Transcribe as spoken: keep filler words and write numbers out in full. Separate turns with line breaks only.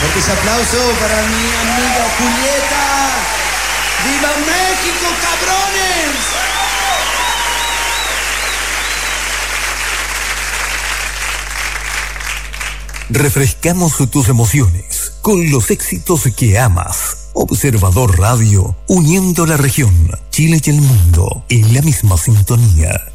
Fuerte ese aplauso para mi amiga Julieta. ¡Viva México, cabrones!
Refrescamos tus emociones con los éxitos que amas. Observador Radio, uniendo la región, Chile y el mundo en la misma sintonía.